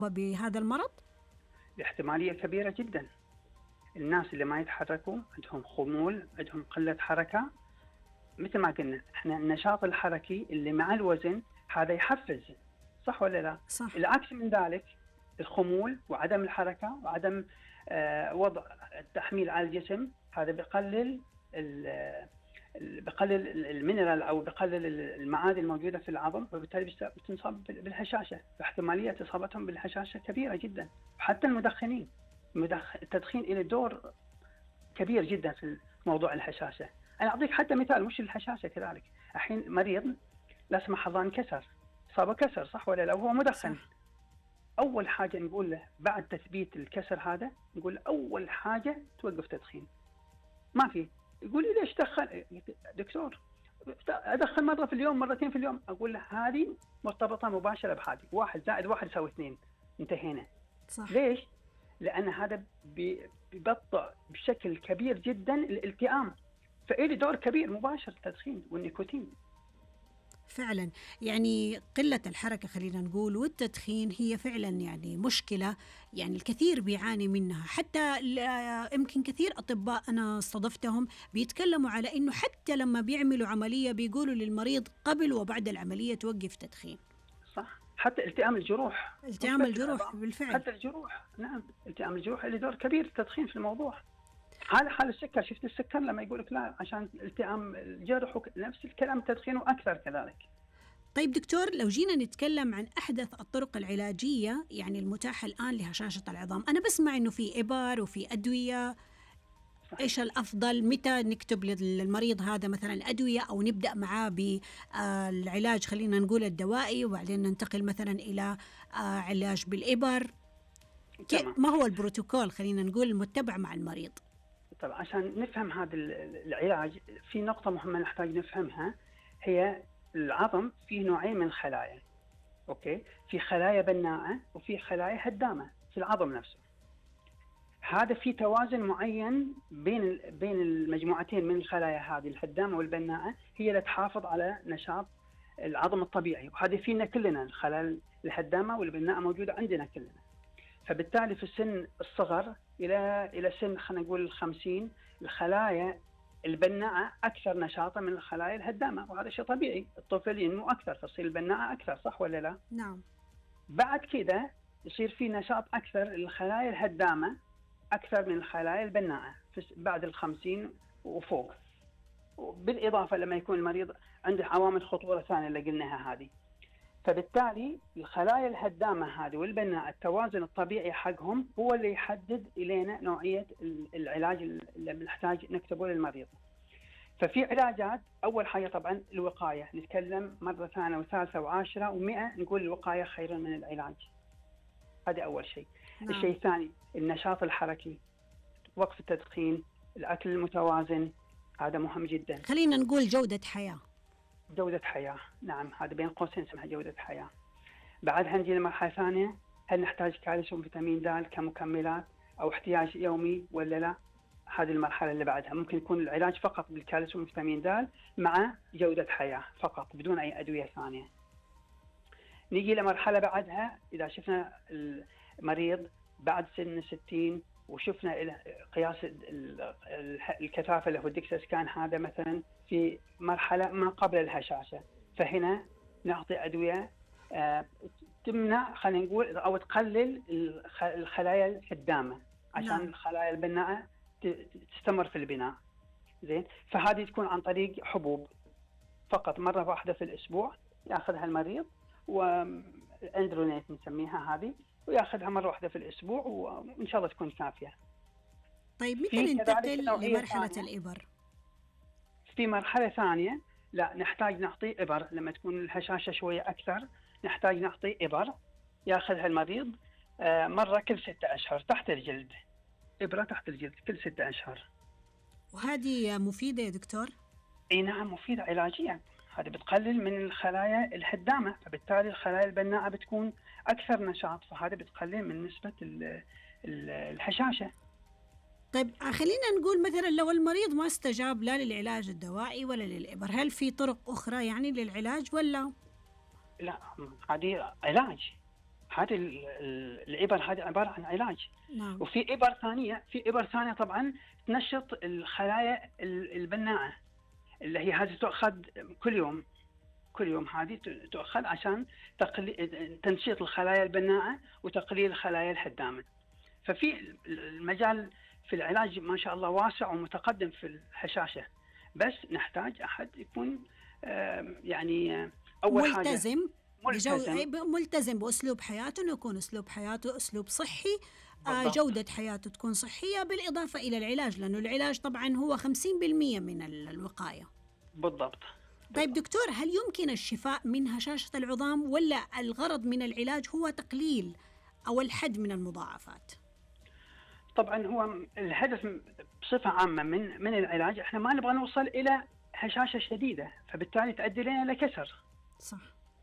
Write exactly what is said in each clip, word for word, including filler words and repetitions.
بهذا المرض؟ الاحتمالية كبيرة جدا. الناس اللي ما يتحركوا عندهم خمول، عندهم قلة حركة، مثل ما قلنا احنا النشاط الحركي اللي مع الوزن هذا يحفز، صح ولا لا؟ صح. العكس من ذلك الخمول وعدم الحركة وعدم آه وضع التحميل على الجسم، هذا بيقلل بقلل المينرال او بقلل المعادن الموجوده في العظم، وبالتالي بتنصاب بالهشاشه، فاحتماليه اصابتهم بالهشاشه كبيره جدا. وحتى المدخنين، التدخين له دور كبير جدا في موضوع الهشاشه. انا اعطيك حتى مثال مش الهشاشه، كذلك الحين مريض لا سمح الله انكسر، صاب كسر، صح ولا لا؟ وهو مدخن. صح. اول حاجه نقول له بعد تثبيت الكسر هذا، نقول له اول حاجه توقف تدخين. ما في يقول لي ليش دخل دكتور؟ ادخل مره في اليوم مرتين في اليوم. اقول له هذه مرتبطه مباشره بهذه، واحد زائد واحد يساوي اثنين، انتهينا. صح. ليش؟ لان هذا بيبطئ بشكل كبير جدا الالتئام، فإلي دور كبير مباشر التدخين والنيكوتين. فعلا يعني قلة الحركة خلينا نقول والتدخين هي فعلا يعني مشكلة، يعني الكثير بيعاني منها. حتى يمكن كثير أطباء أنا استضفتهم بيتكلموا على إنه حتى لما بيعملوا عملية بيقولوا للمريض قبل وبعد العملية توقف تدخين. صح. حتى التئام الجروح، التئام الجروح بالفعل، حتى الجروح، نعم التئام الجروح له دور كبير التدخين في الموضوع. على حال السكر، شفت السكر لما يقول لك لا عشان التئام الجرح، نفس الكلام التدخين واكثر كذلك. طيب دكتور، لو جينا نتكلم عن احدث الطرق العلاجيه يعني المتاحه الان لهشاشه العظام، انا بسمع انه في ابر وفي ادويه. صح. ايش الافضل؟ متى نكتب للمريض هذا مثلا ادويه او نبدا معاه بالعلاج خلينا نقول الدوائي وبعدين ننتقل مثلا الى علاج بالابر؟ ما هو البروتوكول خلينا نقول المتبع مع المريض؟ طبعا عشان نفهم هذا العلاج في نقطة مهمة نحتاج نفهمها، هي العظم فيه نوعين من الخلايا. اوكي، في خلايا بناءة وفي خلايا هدامة في العظم نفسه. هذا في توازن معين بين بين المجموعتين من الخلايا هذه الهدامة والبناءة، هي اللي تحافظ على نشاط العظم الطبيعي، وهذا فينا كلنا. الخلايا الهدامة والبناءة موجودة عندنا كلنا. فبالتالي في السن الصغر الى الى سن خلينا نقول الخمسين، الخلايا البناءة اكثر نشاطا من الخلايا الهدامة، وهذا شيء طبيعي. الطفل ينمو اكثر فتصير البناءة اكثر، صح ولا لا؟ نعم. بعد كذا يصير في نشاط اكثر للخلايا الهدامة اكثر من الخلايا البناءة بعد الخمسين وفوق. بالاضافة لما يكون المريض عنده عوامل خطورة ثانية اللي قلناها هذه. فبالتالي الخلايا الهدامة هذه والبناء التوازن الطبيعي حقهم هو اللي يحدد إلينا نوعية العلاج اللي بنحتاج نكتبه للمريض. ففي علاجات، أول حاجة طبعا الوقاية، نتكلم مرة ثانية وثالثة وعاشرة ومئة نقول الوقاية خير من العلاج. هذا أول شيء. نعم. الشيء الثاني النشاط الحركي، وقف التدخين، الأكل المتوازن، هذا مهم جدا. خلينا نقول جودة حياة. جودة حياة، نعم، هذا بين قوسين اسمها جودة حياة. بعدها نجي لمرحلة ثانية، هل نحتاج كالسيوم فيتامين د كمكملات أو احتياج يومي ولا لا؟ هذه المرحلة اللي بعدها ممكن يكون العلاج فقط بالكالسيوم فيتامين د مع جودة حياة فقط بدون أي أدوية ثانية. نيجي لمرحلة بعدها، إذا شفنا المريض بعد سن ستين وشفنا قياس الكثافة اللي هو الدكسا سكان، هذا مثلا في مرحلة ما قبل الهشاشة، فهنا نعطي أدوية تمنع خلينا نقول أو تقلل الخلايا الهدامة عشان نعم. الخلايا البناءة تستمر في البناء. زين، فهذه تكون عن طريق حبوب فقط مرة واحدة في الأسبوع يأخذها المريض، واندرونيت نسميها هذه، ويأخذها مرة واحدة في الأسبوع وإن شاء الله تكون كافية. طيب متى ننتقل لمرحلة الإبر؟ في مرحلة ثانية لا نحتاج نعطي إبر لما تكون الهشاشة شوية أكثر، نحتاج نعطي إبر يأخذها المريض مرة كل ستة أشهر تحت الجلد، إبرة تحت الجلد كل ستة أشهر. وهذه مفيدة يا دكتور؟ أي نعم مفيدة علاجيا، هذه بتقلل من الخلايا الهدامة، فبالتالي الخلايا البناءة بتكون أكثر نشاط، فهذا بتقلل من نسبة الهشاشة. طيب خلينا نقول مثلا لو المريض ما استجاب لا للعلاج الدوائي ولا للإبر، هل في طرق أخرى يعني للعلاج ولا؟ لا، هذه علاج هذه ال- ال- الإبر هذه عبارة عن علاج. نعم. وفي إبر ثانية في إبر ثانية طبعا تنشط الخلايا ال- البناءة، اللي هي هذه تؤخذ كل يوم. كل يوم هذه ت- تؤخذ عشان تقلي... تنشيط الخلايا البناءة وتقليل الخلايا الهدامة. ففي المجال في العلاج ما شاء الله واسع ومتقدم في الهشاشة، بس نحتاج أحد يكون آم، يعني آه، أول حاجة ملتزم بجو... ملتزم. أي ب- ملتزم بأسلوب حياته، إنه يكون أسلوب حياته أسلوب صحي، آه، بالضبط. جودة حياته تكون صحية، بالإضافة إلى العلاج، لأنه العلاج طبعا هو خمسين بالمئة من ال- الوقاية. بالضبط. طيب دكتور، هل يمكن الشفاء من هشاشة العظام، ولا الغرض من العلاج هو تقليل أو الحد من المضاعفات؟ طبعا هو الهدف بصفة عامة من من العلاج، احنا ما نبغى نوصل إلى هشاشة شديدة فبالتالي تؤدي لنا إلى كسر. صح.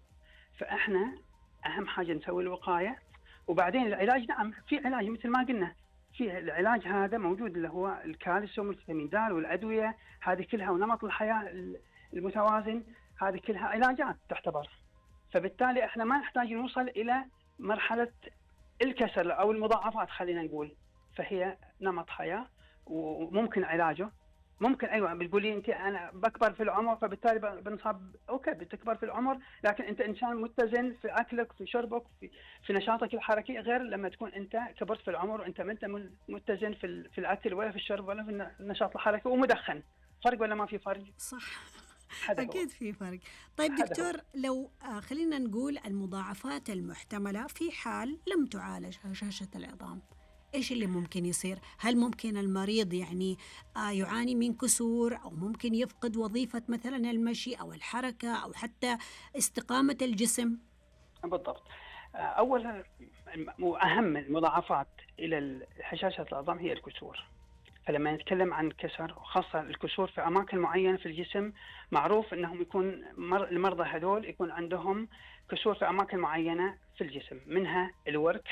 فاحنا اهم حاجه نسوي الوقايه، وبعدين العلاج. نعم في علاج مثل ما قلنا، في العلاج هذا موجود اللي هو الكالسيوم والفيتامين د والادويه، هذه كلها ونمط الحياه المتوازن، هذه كلها علاجات تعتبر. فبالتالي احنا ما نحتاج نوصل الى مرحله الكسر او المضاعفات خلينا نقول، فهي نمط حياه وممكن علاجه. ممكن ايوه بتقولي انت انا بكبر في العمر فبالتالي بنصاب، اوكي بتكبر في العمر، لكن انت انسان متزن في اكلك في شربك في, في نشاطك الحركي، غير لما تكون انت كبرت في العمر وانت ما انت متزن في, ال- في الاكل ولا في الشرب ولا في النشاط الحركي ومدخن. فرق ولا ما في فرق؟ صح. هذا هو. أكيد في فرق. طيب هذا دكتور، هو. لو آه، خلينا نقول المضاعفات المحتملة في حال لم تعالج هشاشة العظام، إيش اللي ممكن يصير؟ هل ممكن المريض يعني آه، يعاني من كسور، أو ممكن يفقد وظيفة مثلا المشي أو الحركة أو حتى استقامة الجسم؟ بالضبط. اول واهم المضاعفات الى هشاشه العظام هي الكسور. فلما نتكلم عن الكسر، وخاصة الكسور في أماكن معينة في الجسم، معروف أنهم يكون مر... المرضى هذول يكون عندهم كسور في أماكن معينة في الجسم، منها الورك،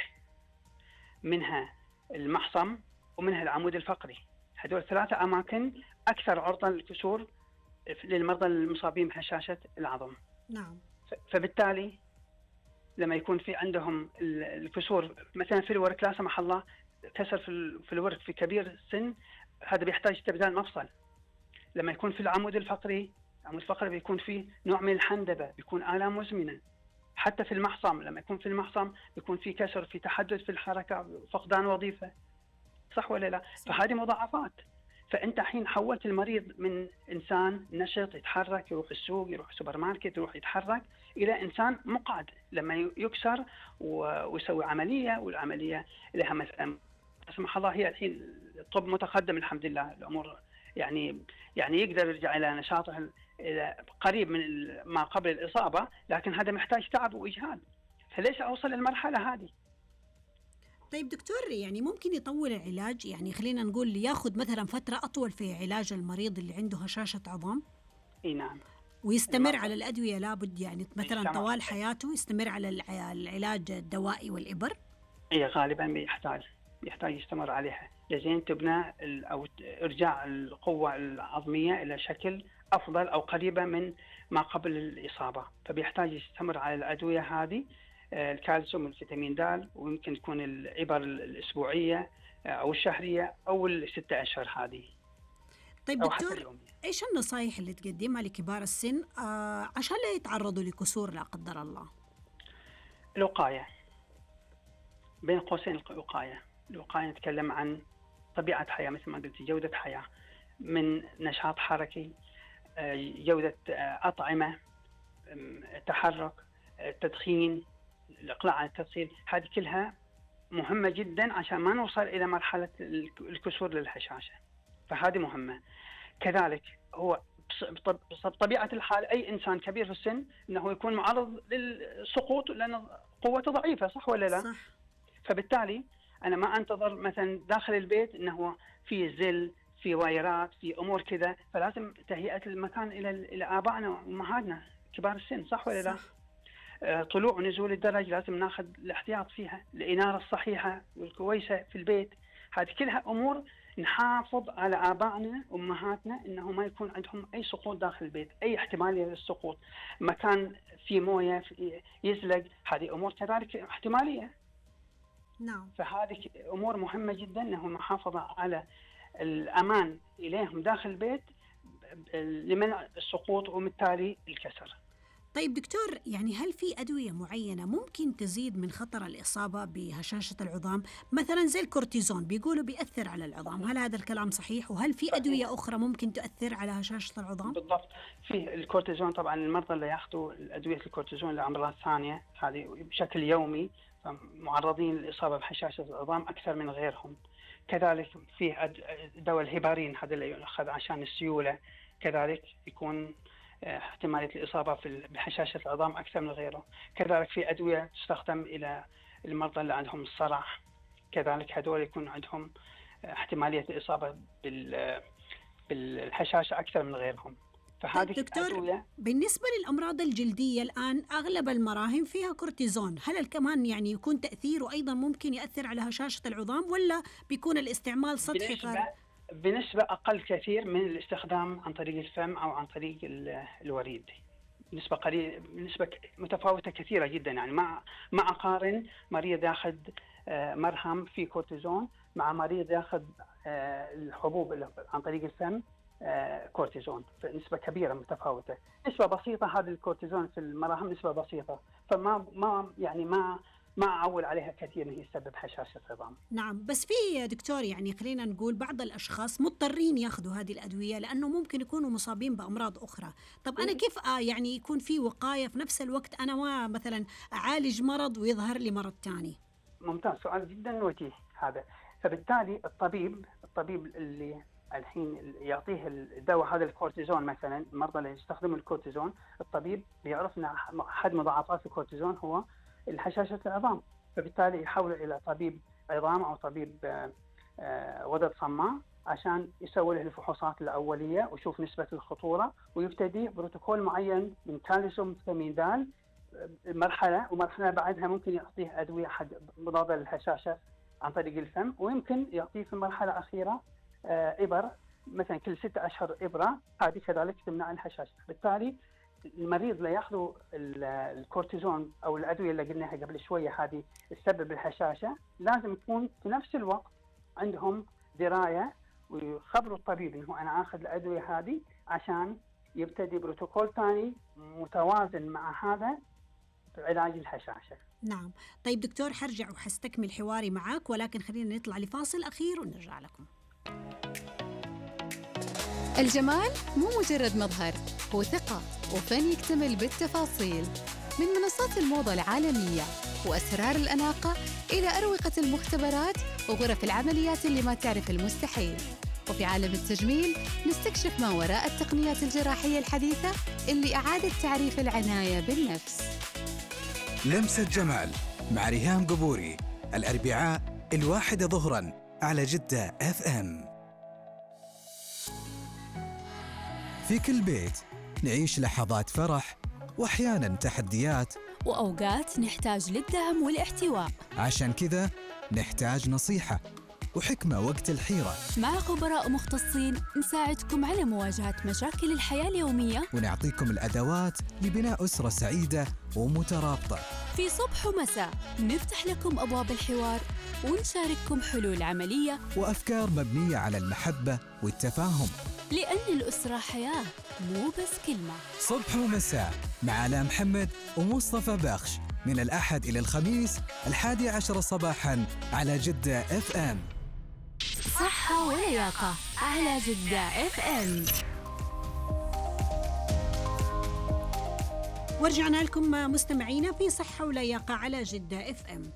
منها المحصم، ومنها العمود الفقري. هذول ثلاثة أماكن أكثر عرضة للكسور للمرضى المصابين بهشاشة العظم. نعم. ف... فبالتالي لما يكون في عندهم الكسور مثلا في الورك، لا سمح الله كسر في في الورك في كبير السن، هذا بيحتاج استبدال مفصل. لما يكون في العمود الفقري، العمود الفقري بيكون فيه نوع من الحندبة، بيكون آلام مزمنة. حتى في المحصم، لما يكون في المحصم بيكون في كسر، في تحدث في الحركة، فقدان وظيفة. صح ولا لا؟ صح. فهذه مضاعفات. فأنت حين حولت المريض من إنسان نشط يتحرك، يروح السوق، يروح السوبر ماركت، يروح يتحرك، إلى إنسان مقعد لما يكسر ويسوي عملية، والعملية لها مثلا سمح الله، هي الحين الطب متقدم الحمد لله، الأمور يعني يعني يقدر يرجع إلى نشاطه إلى قريب من ما قبل الإصابة، لكن هذا محتاج تعب وإجهاد. فليش أوصل للمرحلة هذه؟ طيب دكتور، يعني ممكن يطول العلاج، يعني خلينا نقول ياخذ مثلا فترة أطول في علاج المريض اللي عنده هشاشة عظام؟ اي نعم. ويستمر المرض. على الأدوية لابد يعني مثلا يستمر. طوال حياته يستمر على الع- العلاج الدوائي والإبر؟ اي غالبا بيحتاج يحتاج يستمر عليها لزين تبنى ال- او ارجاع القوه العظميه الى شكل افضل او قريبه من ما قبل الاصابه، فبيحتاج يستمر على الادويه هذه، آه، الكالسيوم والفيتامين د، ويمكن تكون الابر الاسبوعيه آه، او الشهريه او الستة اشهر هذه، طيب او حتى دكتور، اليوميه. إيش النصائح اللي تقدمها لكبار السن آه عشان لا يتعرضوا لكسور لا قدر الله؟ الوقايه، بين قوسين الوقايه. الوقايه نتكلم عن طبيعه حياه مثل ما قلت، جوده حياه من نشاط حركي، جودة أطعمة، تحرك، تدخين، الإقلاع عن التدخين، هذه كلها مهمة جدا عشان ما نوصل إلى مرحلة الكسور للهشاشة. فهذه مهمة. كذلك هو بطبيعة الحال أي إنسان كبير في السن أنه يكون معرض للسقوط لأن قوته ضعيفة، صح ولا لا؟ صح. فبالتالي أنا ما أنتظر مثلا داخل البيت أنه في زل، في وايرات، في امور كذا، فلازم تهيئه المكان الى الى ابائنا وامهاتنا كبار السن، صح ولا لا؟ صح. آه، طلوع ونزول الدرج لازم ناخذ الاحتياط فيها، الاناره الصحيحه والكويسه في البيت، هذه كلها امور نحافظ على آبائنا وأمهاتنا إنه ما يكون عندهم أي سقوط داخل البيت، أي احتمالية للسقوط، مكان فيه موية يزلق، هذه أمور كذلك احتمالية. نعم. فهذه أمور مهمة جدا إنه المحافظة على الأمان إليهم داخل البيت لمنع السقوط وبالتالي الكسر. طيب دكتور، يعني هل في أدوية معينة ممكن تزيد من خطر الإصابة بهشاشة العظام؟ مثلا زي الكورتيزون بيقولوا بيأثر على العظام، هل هذا الكلام صحيح؟ وهل في أدوية أخرى ممكن تؤثر على هشاشة العظام؟ بالضبط، في الكورتيزون طبعا المرضى اللي ياخذوا أدوية الكورتيزون لأمراض ثانية هذه بشكل يومي معرضين للإصابة بهشاشة العظام أكثر من غيرهم. كذلك في دواء الهيبارين هذا اللي يؤخذ عشان السيولة، كذلك يكون احتمالية الإصابة بهشاشة العظام أكثر من غيره. كذلك في أدوية تستخدم إلى المرضى اللي عندهم الصرع، كذلك هذول يكون عندهم احتمالية الإصابة بالهشاشة أكثر من غيرهم. فهذه دكتور أدوية. بالنسبة للأمراض الجلدية الآن أغلب المراهم فيها كورتيزون، هل كمان يعني يكون تأثيره أيضا ممكن يأثر على هشاشة العظام ولا بيكون الاستعمال سطحي؟ بنسبة, بنسبة أقل كثير من الاستخدام عن طريق الفم أو عن طريق الوريد، نسبة قليلة، نسبة متفاوتة كثيرة جدا. يعني مع مع أقارن مريض ياخذ مرهم فيه كورتيزون مع مريض ياخذ الحبوب عن طريق الفم كورتيزون، فنسبة كبيرة متفاوتة. نسبة بسيطة هذا الكورتيزون في المراهم نسبة بسيطة، فما ما يعني ما ما أعول عليها كثير إنه يسبب هشاشة عظام. نعم، بس في دكتور يعني خلينا نقول بعض الأشخاص مضطرين ياخذوا هذه الأدوية لأنه ممكن يكونوا مصابين بأمراض أخرى. طب أنا كيف آه يعني يكون في وقاية في نفس الوقت أنا ما مثلا أعالج مرض ويظهر لي مرض تاني؟ ممتاز، سؤال جدا وجيه هذا. فبالتالي الطبيب الطبيب اللي الحين يعطيه الدواء هذا الكورتيزون، مثلا المرضى اللي يستخدموا الكورتيزون، الطبيب بيعرف ان احد مضاعفات الكورتيزون هو الهشاشة العظام، فبالتالي يحول الى طبيب عظام او طبيب غدد صماء عشان يسوي له الفحوصات الاوليه ويشوف نسبه الخطوره ويبتدي بروتوكول معين من كالسيوم فيتامين د مرحله، ومرحله بعدها ممكن يعطيه ادويه حد مضاده للهشاشه عن طريق الفم، ويمكن يعطيه في المرحله الاخيره إبر مثلا كل ستة أشهر إبرة، هذه كذلك تمنع الهشاشة. بالتالي المريض اللي ياخذوا الكورتيزون أو الأدوية اللي قلناها قبل شوية هذه تسبب الهشاشة، لازم يكون في نفس الوقت عندهم دراية ويخبروا الطبيب إنه أنا آخذ الأدوية هذه عشان يبتدي بروتوكول ثاني متوازن مع هذا علاج الهشاشة. نعم. طيب دكتور، حرجع وحستكمل حواري معك، ولكن خلينا نطلع لفاصل أخير ونرجع لكم. الجمال مو مجرد مظهر، هو ثقة وفن يكتمل بالتفاصيل. من منصات الموضة العالمية وأسرار الأناقة إلى أروقة المختبرات وغرف العمليات اللي ما تعرف المستحيل. وفي عالم التجميل نستكشف ما وراء التقنيات الجراحية الحديثة اللي أعادت تعريف العناية بالنفس. لمسة جمال مع ريهام قبوري، الأربعاء الواحدة ظهراً على جدة اف ام. في كل بيت نعيش لحظات فرح وأحياناً تحديات، وأوقات نحتاج للدعم والاحتواء. عشان كذا نحتاج نصيحة وحكمة وقت الحيرة. مع خبراء مختصين نساعدكم على مواجهة مشاكل الحياة اليومية، ونعطيكم الأدوات لبناء أسرة سعيدة ومترابطة. في صبح ومساء نفتح لكم أبواب الحوار ونشارككم حلول عملية وأفكار مبنية على المحبة والتفاهم، لأن الأسرة حياة مو بس كلمة. صبح ومساء مع آلاء محمد ومصطفى بخش، من الأحد إلى الخميس الحادي عشر صباحاً على جدة اف ام. صحة ولياقة على جدة اف ام. ورجعنا لكم مستمعينا في صحة ولياقة على جدة اف ام.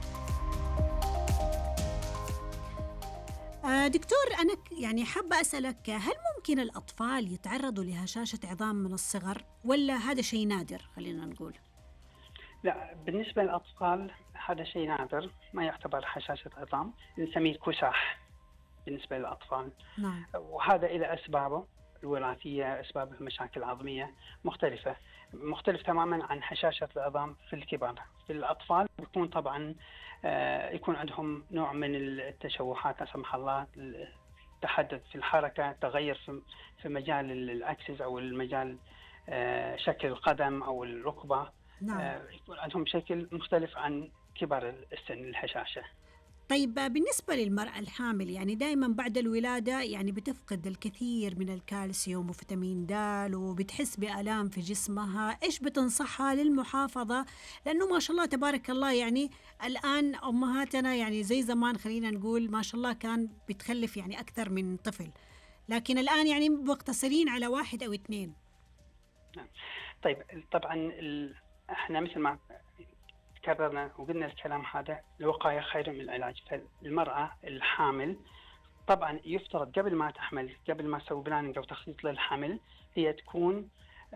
دكتور، أنا يعني حابة أسألك، هل ممكن الأطفال يتعرضوا لهشاشة عظام من الصغر ولا هذا شيء نادر خلينا نقول؟ لا، بالنسبة للأطفال هذا شيء نادر، ما يعتبر هشاشة عظام، نسميه كساح بالنسبة للأطفال. نعم. وهذا إلى أسبابه الوراثية، أسباب المشاكل العظمية مختلفة، مختلف تماما عن هشاشة العظام في الكبار. في الأطفال يكون طبعا يكون عندهم نوع من التشوهات لا سمح الله تحدث في الحركة، تغير في في مجال الأكسس أو المجال آه، شكل القدم أو الركبة. نعم. آه، يكون عندهم شكل مختلف عن كبار السن الهشاشة. طيب بالنسبة للمرأة الحامل يعني دائما بعد الولادة يعني بتفقد الكثير من الكالسيوم وفيتامين د وبتحس بآلام في جسمها، إيش بتنصحها للمحافظة؟ لأنه ما شاء الله تبارك الله يعني الآن أمهاتنا يعني زي زمان خلينا نقول ما شاء الله كان بتخلف يعني أكثر من طفل، لكن الآن يعني مقتصرين على واحد أو اثنين. نعم. طيب طبعا ال... احنا مثل ما كررنا وقلنا الكلام هذا، الوقاية خير من العلاج. فالمرأة الحامل طبعا يفترض قبل ما تحمل، قبل ما تسوي بلاننج أو تخطيط للحمل، هي تكون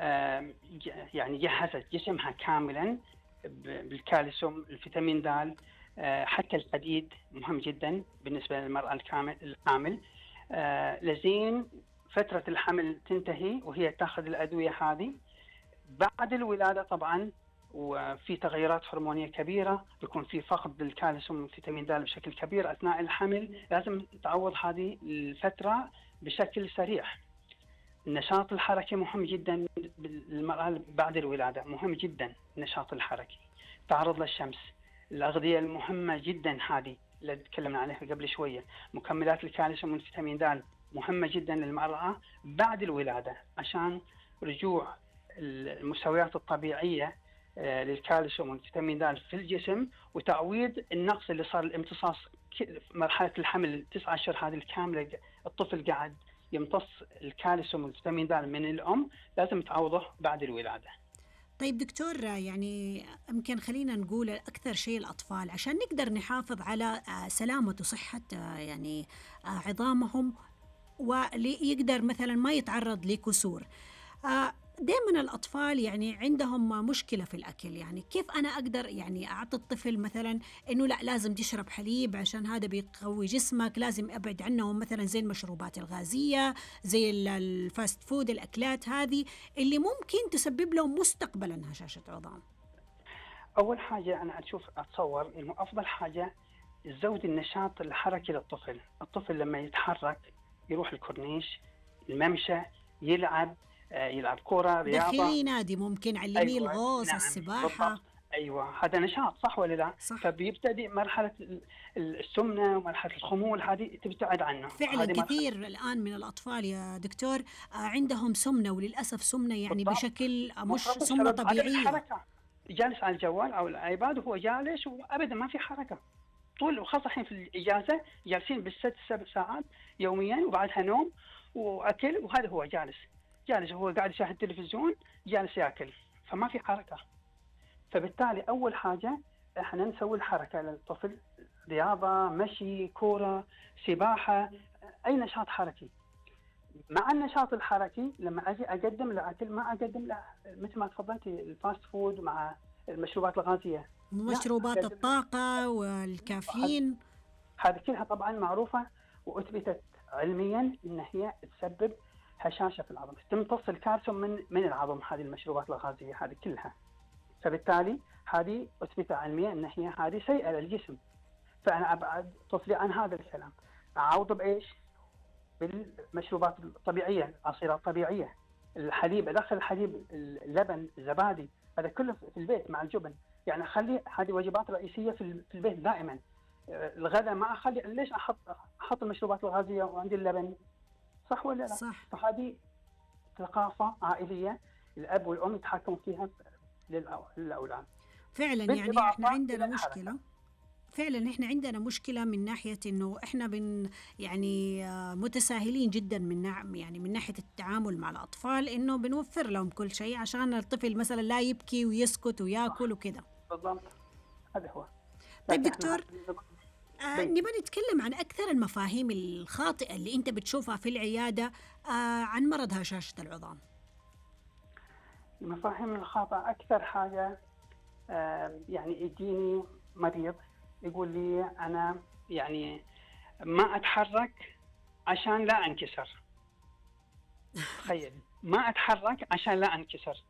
يعني جهزت جسمها كاملا بالكالسيوم، الفيتامين د، حتى الحديد مهم جدا بالنسبة للمرأة الحامل، لزين فترة الحمل تنتهي وهي تاخذ الأدوية هذه. بعد الولادة طبعا وفي تغيرات هرمونية كبيرة، يكون في فقد للكالسيوم والفيتامين د بشكل كبير أثناء الحمل، لازم تعوض هذه الفترة بشكل سريع. النشاط الحركي مهم جدا للمرأة بعد الولادة، مهم جدا النشاط الحركي، تعرض للشمس، الأغذية المهمة جدا هذه اللي تكلمنا عليها قبل شوية، مكملات الكالسيوم والفيتامين د مهمة جدا للمرأة بعد الولادة عشان رجوع المستويات الطبيعية للكالسيوم والفيتامين د في الجسم، وتعويض النقص اللي صار، الامتصاص مرحلة الحمل تسعة أشهر هذه الكاملة الطفل قاعد يمتص الكالسيوم والفيتامين د من الأم، لازم تعوضه بعد الولادة. طيب دكتور يعني يمكن خلينا نقول أكثر شيء الأطفال عشان نقدر نحافظ على سلامة وصحة يعني عظامهم ويقدر مثلا ما يتعرض لكسور. دائما الأطفال يعني عندهم مشكلة في الأكل، يعني كيف أنا أقدر يعني أعطي الطفل مثلا إنه لا لازم تشرب حليب عشان هذا بيقوي جسمك، لازم أبعد عنهم مثلا زي المشروبات الغازية زي الفاست فود، الأكلات هذه اللي ممكن تسبب لهم مستقبلا هشاشة عظام؟ أول حاجة أنا أشوف أتصور إنه أفضل حاجة زود النشاط الحركي للطفل. الطفل لما يتحرك يروح الكورنيش، الممشى، يلعب يلعب كرة، رياضة، داخلي نادي ممكن علميه. أيوة. الغوص. نعم. السباحة. بالضبط. أيوة هذا نشاط، صح ولا لا؟ صح. فبيبتدي مرحلة السمنة ومرحلة الخمول هذه تبتعد عنه. فعلا كثير مرحلة. الآن من الأطفال يا دكتور عندهم سمنة، وللأسف سمنة يعني بالضبط. بشكل مش سمنة طبيعية، جالس على الجوال أو الآيباد وهو جالس وأبدا ما في حركة طول، وخاصة الحين في الإجازة جالسين بالست سبع ساعات يوميا وبعدها نوم وأكل، وهذا هو جالس جالس هو قاعد يشاهد التلفزيون، جالس ياكل، فما في حركة. فبالتالي أول حاجة احنا نسوي الحركة للطفل، رياضة، مشي، كورة، سباحة، أي نشاط حركي. مع النشاط الحركي لما أجي أقدم له أكل ما أقدم له مثل ما تفضلتي الفاست فود مع المشروبات الغازية، مشروبات الطاقة والكافيين، هذه كلها طبعا معروفة وأثبتت علميا إن هي تسبب هشاشة في العظم، تمتص الكالسيوم من من العظم هذه المشروبات الغازية هذه كلها. فبالتالي هذه أثبت علميا أن هي هذه سيئة للجسم. فأنا أبعد طفلي عن هذا الكلام، أعوض بإيش؟ بالمشروبات الطبيعية، العصيرات الطبيعية، الحليب، أدخل الحليب، اللبن، الزبادي، هذا كله في البيت مع الجبن. يعني أخلي هذه وجبات رئيسية في البيت دائما. الغداء ما أخلي، ليش أحط أحط المشروبات الغازية وعندي اللبن؟ صح ولا لا؟ صح. فهذه ثقافة عائلية الأب والأم يتحكموا فيها للأولاد. فعلا يعني احنا عندنا مشكلة، فعلا احنا عندنا مشكلة من ناحية انه احنا بن يعني متساهلين جدا من نعم يعني من ناحية التعامل مع الأطفال، انه بنوفر لهم كل شيء عشان الطفل مثلا لا يبكي ويسكت وياكل وكذا. بالضبط هذا هو. طيب دكتور آه نبغى نتكلم عن أكثر المفاهيم الخاطئة اللي أنت بتشوفها في العيادة آه عن مرض هشاشة العظام. المفاهيم الخاطئة أكثر حاجة آه يعني يجيني مريض يقول لي أنا يعني ما أتحرك عشان لا أنكسر. تخيل، ما أتحرك عشان لا أنكسر.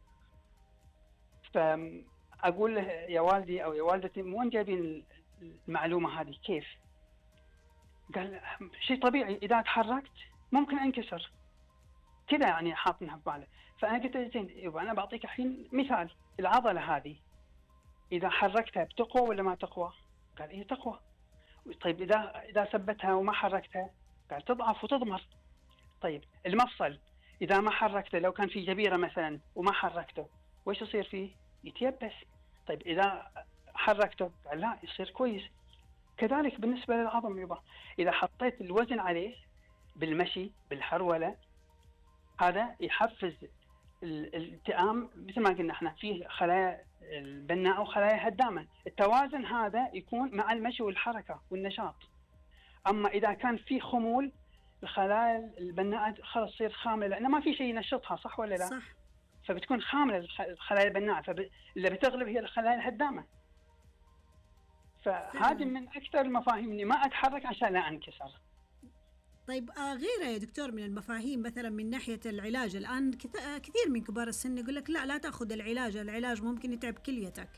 فأقول له يا والدي أو يا والدتي، من وين جايبين المعلومة هذه؟ كيف؟ قال شيء طبيعي، اذا تحركت ممكن انكسر كذا، يعني حاطنها في باله. فانا قلت له زين يبا انا بعطيك الحين مثال، العضله هذه اذا حركتها بتقوى ولا ما تقوى؟ قال ايه تقوى. طيب اذا اذا ثبتها وما حركتها؟ قال تضعف وتضمر. طيب المفصل اذا ما حركته، لو كان في جبيره مثلا وما حركته وش يصير فيه؟ يتيبس. طيب اذا حركته؟ قال لا يصير كويس. كذلك بالنسبه للعظم يبا، اذا حطيت الوزن عليه بالمشي بالحروله، هذا يحفز الالتئام. مثل ما قلنا احنا فيه خلايا البناء وخلايا هدامه، التوازن هذا يكون مع المشي والحركه والنشاط. اما اذا كان في خمول، الخلايا البناء خلاص تصير خامله، لانه ما في شيء ينشطها، صح ولا لا؟ صح. فبتكون خامله الخلايا البناء، فاللي بتغلب هي الخلايا الهدامه. فهذه من اكثر المفاهيم، اني ما اتحرك عشان لا انكسر. طيب آه غيرها يا دكتور من المفاهيم، مثلا من ناحية العلاج، الآن كثير من كبار السن يقول لك لا لا تأخذ العلاج، العلاج ممكن يتعب كليتك.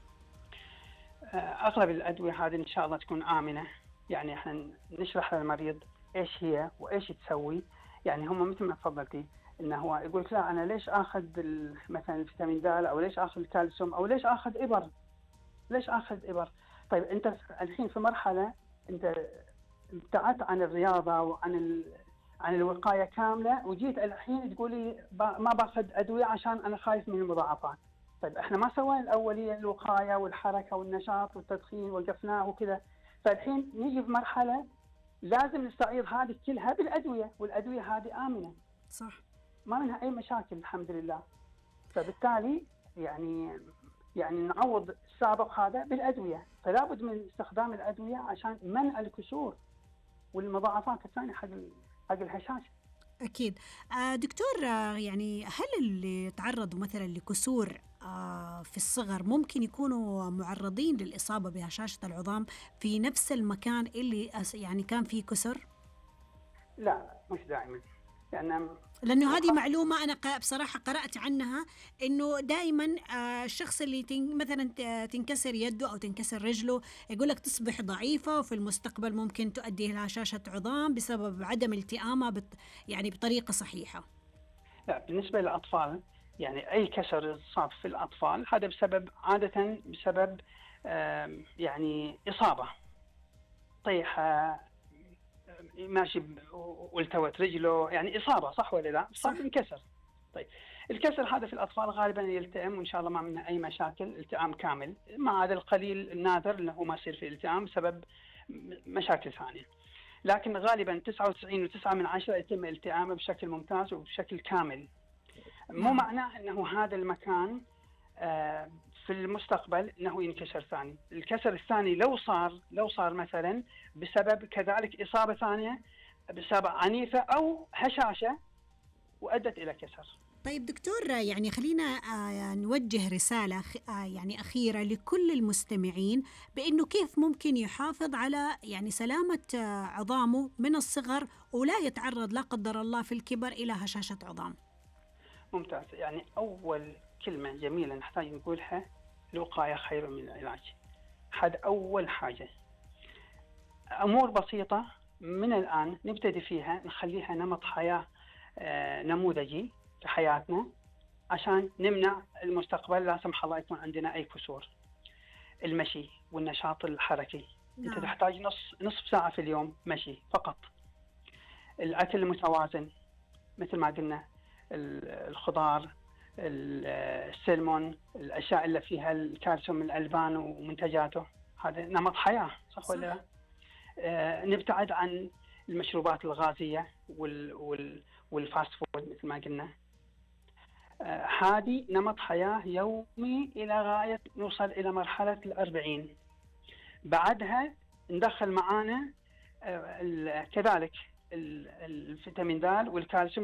أغلب الأدوية هذه إن شاء الله تكون آمنة، يعني إحنا نشرح للمريض إيش هي وإيش تسوي. يعني هم مثل ما تفضلتي إنه هو يقول لك لا أنا ليش آخذ مثلا الفيتامين د، أو ليش آخذ الكالسيوم، أو ليش آخذ إبر، ليش آخذ إبر. طيب أنت الحين في مرحلة أنت ابتعدت عن الرياضة وعن ال... عن الوقاية كاملة، وجيت الحين تقولي ما باخذ أدوية عشان أنا خايف من المضاعفات. طيب إحنا ما سوينا الأولية الوقاية والحركة والنشاط والتدخين وقفناه وكذا، فالحين نيجي في مرحلة لازم نستعيض هذه كلها بالأدوية، والأدوية هذه آمنة. صح. ما منها أي مشاكل الحمد لله. فبالتالي يعني يعني نعوض السابق هذا بالأدوية، فلا بد من استخدام الأدوية عشان منع الكسور والمضاعفات الثانية حق حق الهشاشة. أكيد. آه دكتور، آه يعني هل اللي تعرضوا مثلا لكسور آه في الصغر ممكن يكونوا معرضين للإصابة بهشاشة العظام في نفس المكان اللي يعني كان فيه كسر؟ لا مش دائما، يعني لأنه هذه معلومة أنا بصراحة قرأت عنها، إنه دائما الشخص اللي مثلا تنكسر يده أو تنكسر رجله يقول لك تصبح ضعيفة، وفي المستقبل ممكن تؤدي إلى هشاشة عظام بسبب عدم التئامها بت يعني بطريقة صحيحة. لا بالنسبة للأطفال، يعني أي كسر صار في الأطفال هذا بسبب عادة بسبب يعني إصابة، طيحة، ماشي والتوت رجله، يعني إصابة، صح ولا لا؟ صار انكسر. طيب الكسر هذا في الأطفال غالبا يلتئم، وإن شاء الله ما منه أي مشاكل، التئام كامل، مع هذا القليل النادر أنه ما يصير في التئام بسبب مشاكل ثانية. لكن غالبا تسعة وتسعين وتسعة من عشرة يتم التئامه بشكل ممتاز وبشكل كامل. مو معناه أنه هذا المكان في المستقبل أنه ينكسر ثاني. الكسر الثاني لو صار لو صار مثلا بسبب كذلك إصابة ثانية بسبب عنيفة أو هشاشة وأدت إلى كسر. طيب دكتور، يعني خلينا نوجه رسالة يعني أخيرة لكل المستمعين بأنه كيف ممكن يحافظ على يعني سلامة عظامه من الصغر ولا يتعرض لا قدر الله في الكبر إلى هشاشة عظام. ممتاز. يعني أول كلمة جميلة نحتاج نقولها، الوقاية خير من العلاج. هذا أول حاجة. أمور بسيطة من الآن نبتدي فيها، نخليها نمط حياة نموذجي في حياتنا عشان نمنع المستقبل لا سمح الله يكون عندنا أي كسور. المشي والنشاط الحركي، نعم. أنت تحتاج نص نصف ساعة في اليوم مشي فقط. الأكل المتوازن مثل ما قلنا، الخضار، السلمون، الأشياء اللي فيها الكالسيوم من الألبان ومنتجاته، هذا نمط حياة، صح, صح. ولا لا؟ آه نبتعد عن المشروبات الغازية وال وال والفاست فود مثل ما قلنا. آه هذه نمط حياة يومي إلى غاية نوصل إلى مرحلة الأربعين. بعدها ندخل معانا آه كذلك الفيتامين د والكالسيوم